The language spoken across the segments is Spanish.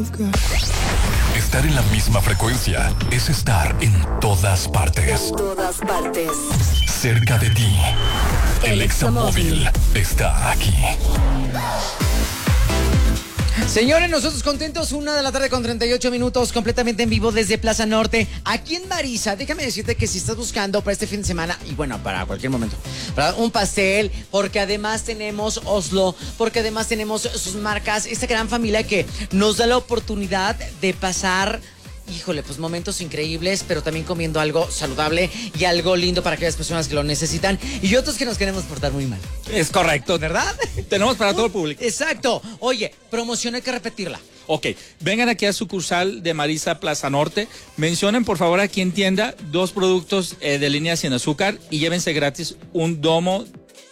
Estar en la misma frecuencia es estar en todas partes. En todas partes. Cerca de ti. El Examóvil está aquí. Señores, nosotros contentos, 1:38 p.m, completamente en vivo desde Plaza Norte, aquí en Marisa. Déjame decirte que si estás buscando para este fin de semana, y bueno, para cualquier momento, para un pastel, porque además tenemos Oslo, porque además tenemos sus marcas, esta gran familia que nos da la oportunidad de pasar, híjole, pues momentos increíbles, pero también comiendo algo saludable y algo lindo para aquellas personas que lo necesitan y otros que nos queremos portar muy mal. Es correcto, ¿Verdad? Tenemos para todo el público. Exacto. Oye, promoción hay que repetirla. Ok, vengan aquí a sucursal de Marisa Plaza Norte, mencionen por favor aquí en tienda 2 productos de línea sin azúcar y llévense gratis un domo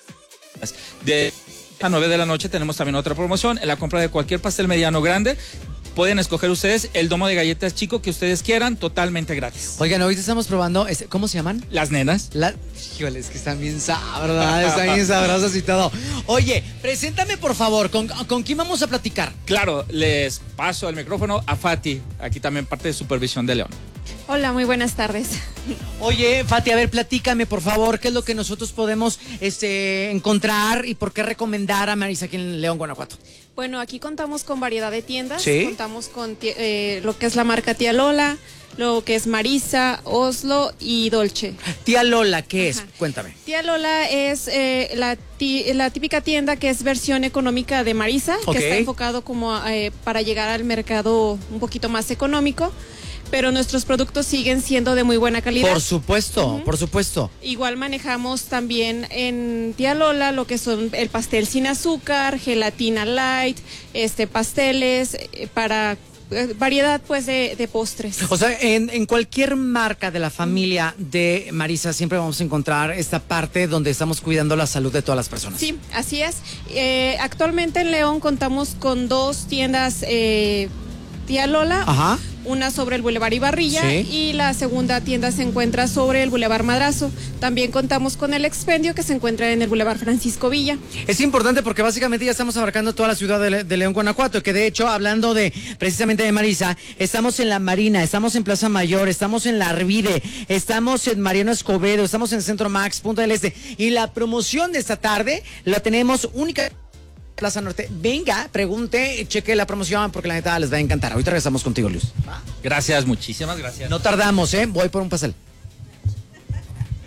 de a 9 de la noche. Tenemos también otra promoción, en la compra de cualquier pastel mediano o grande. Pueden escoger ustedes el domo de galletas chico que ustedes quieran, totalmente gratis. Oigan, ahorita estamos probando, ¿cómo se llaman? Las nenas. Híjole, es que están bien sabrosas, están bien sabrosas y todo. Oye, preséntame por favor, ¿con quién vamos a platicar? Claro, les paso el micrófono a Fati, aquí también parte de Supervisión de León. Hola, muy buenas tardes. Oye, Fati, a ver, platícame por favor, ¿qué es lo que nosotros podemos encontrar y por qué recomendar a Marisa aquí en León, Guanajuato? Bueno, aquí contamos con variedad de tiendas. ¿Sí? Contamos con lo que es la marca Tía Lola, lo que es Marisa, Oslo y Dolce. Tía Lola, ¿qué es? Ajá. Cuéntame. Tía Lola es la típica tienda que es versión económica de Marisa, Ok. que está enfocado como para llegar al mercado un poquito más económico, pero nuestros productos siguen siendo de muy buena calidad. Por supuesto, por supuesto. Igual manejamos también en Tía Lola lo que son el pastel sin azúcar, gelatina light, pasteles para variedad pues de postres. O sea, en cualquier marca de la familia de Marisa siempre vamos a encontrar esta parte donde estamos cuidando la salud de todas las personas. Sí, así es. Actualmente en León contamos con 2 tiendas Tía Lola. Ajá. Una sobre el Boulevard Ibarrilla, sí, y la segunda tienda se encuentra sobre el Boulevard Madrazo. También contamos con el Expendio, que se encuentra en el Boulevard Francisco Villa. Es importante porque básicamente ya estamos abarcando toda la ciudad de León, Guanajuato, que de hecho, hablando precisamente de Marisa, estamos en la Marina, estamos en Plaza Mayor, estamos en la Arvide, estamos en Mariano Escobedo, estamos en Centro Max, Punta del Este, y la promoción de esta tarde la tenemos única Plaza Norte. Venga, pregunte, cheque la promoción porque la neta les va a encantar. Ahorita regresamos contigo, Luz. Gracias, muchísimas gracias. No tardamos, voy por un pastel.